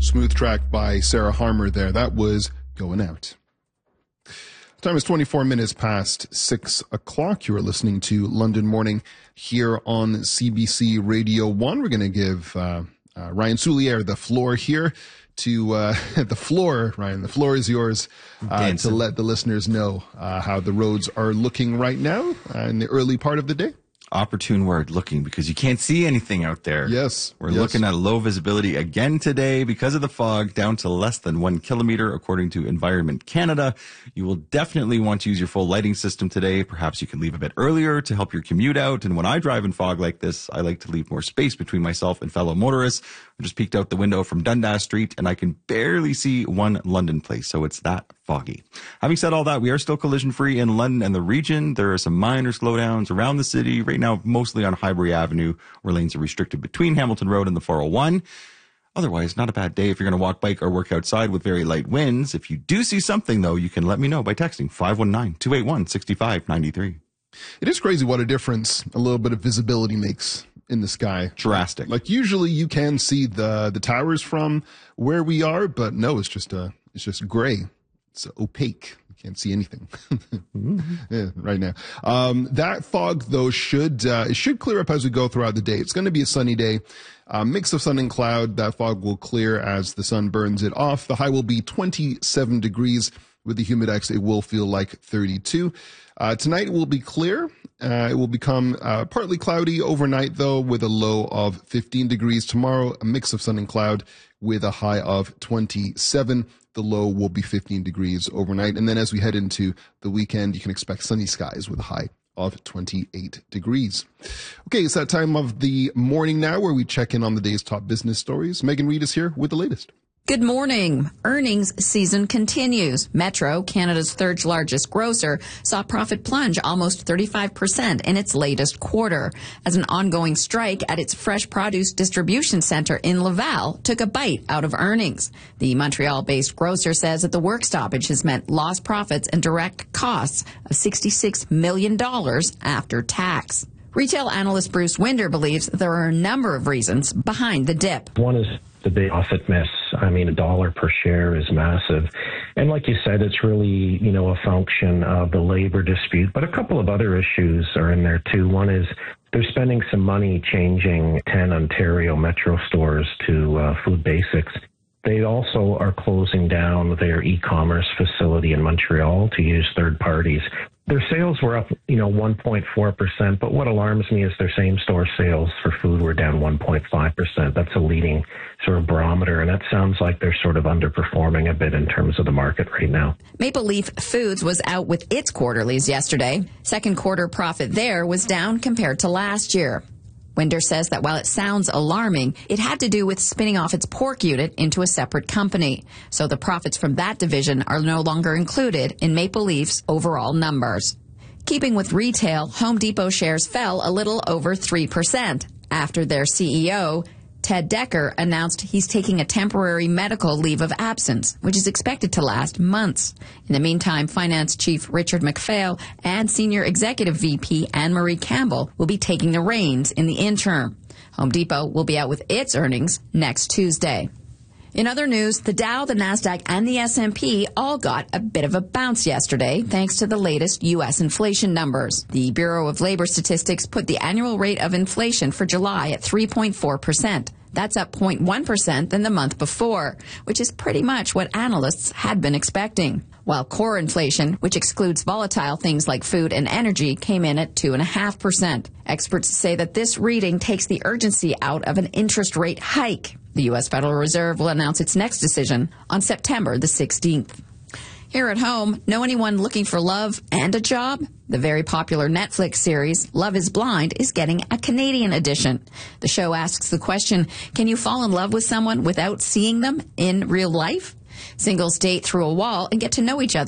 Smooth track by Sarah Harmer there. That was Going Out. Time is 24 minutes past 6 o'clock. You are listening to London Morning here on CBC Radio 1. We're going to give Ryan Soulier the floor here to the floor, Ryan. The floor is yours to let the listeners know how the roads are looking right now in the early part of the day. Opportune word, looking, because you can't see anything out there. Yes. We're looking at low visibility again today because of the fog, down to less than 1 kilometer, according to Environment Canada. You will definitely want to use your full lighting system today. Perhaps you can leave a bit earlier to help your commute out. And when I drive in fog like this, I like to leave more space between myself and fellow motorists. I just peeked out the window from Dundas Street and I can barely see one London place. So it's that foggy. Having said all that, we are still collision free in London and the region. There are some minor slowdowns around the city right now, mostly on Highbury Avenue, where lanes are restricted between Hamilton Road and the 401. Otherwise, not a bad day if you're going to walk, bike, or work outside with very light winds. If you do see something, though, you can let me know by texting 519-281-6593. It is crazy what a difference a little bit of visibility makes in the sky. Drastic. Like usually you can see the towers from where we are, but no, it's just gray. It's opaque. You can't see anything right now. That fog, though, should clear up as we go throughout the day. It's going to be a sunny day. Mix of sun and cloud. That fog will clear as the sun burns it off. The high will be 27 degrees. With the humidex, it will feel like 32. Tonight it will be clear. It will become partly cloudy overnight, though, with a low of 15 degrees. Tomorrow, a mix of sun and cloud with a high of 27. The low will be 15 degrees overnight. And then as we head into the weekend, you can expect sunny skies with a high of 28 degrees. Okay, it's that time of the morning now where we check in on the day's top business stories. Megan Reid is here with the latest. Good morning. Earnings season continues. Metro, Canada's third largest grocer, saw profit plunge almost 35% in its latest quarter as an ongoing strike at its fresh produce distribution center in Laval took a bite out of earnings. The Montreal-based grocer says that the work stoppage has meant lost profits and direct costs of $66 million after tax. Retail analyst Bruce Winder believes there are a number of reasons behind the dip. One is the big profit miss. I mean, $1 per share is massive. And like you said, it's really, a function of the labor dispute. But a couple of other issues are in there, too. One is they're spending some money changing 10 Ontario Metro stores to Food Basics. They also are closing down their e-commerce facility in Montreal to use third parties. Their sales were up, 1.4%, but what alarms me is their same-store sales for food were down 1.5%. That's a leading sort of barometer, and that sounds like they're sort of underperforming a bit in terms of the market right now. Maple Leaf Foods was out with its quarterlies yesterday. Second quarter profit there was down compared to last year. Winder says that while it sounds alarming, it had to do with spinning off its pork unit into a separate company. So the profits from that division are no longer included in Maple Leaf's overall numbers. Keeping with retail, Home Depot shares fell a little over 3% after their CEO, Ted Decker, announced he's taking a temporary medical leave of absence, which is expected to last months. In the meantime, Finance Chief Richard McPhail and Senior Executive VP Anne-Marie Campbell will be taking the reins in the interim. Home Depot will be out with its earnings next Tuesday. In other news, the Dow, the Nasdaq, and the S&P all got a bit of a bounce yesterday thanks to the latest U.S. inflation numbers. The Bureau of Labor Statistics put the annual rate of inflation for July at 3.4%. That's up 0.1% than the month before, which is pretty much what analysts had been expecting. While core inflation, which excludes volatile things like food and energy, came in at 2.5%. Experts say that this reading takes the urgency out of an interest rate hike. The U.S. Federal Reserve will announce its next decision on September the 16th. Here at home, know anyone looking for love and a job? The very popular Netflix series, Love is Blind, is getting a Canadian edition. The show asks the question, can you fall in love with someone without seeing them in real life? Singles date through a wall and get to know each other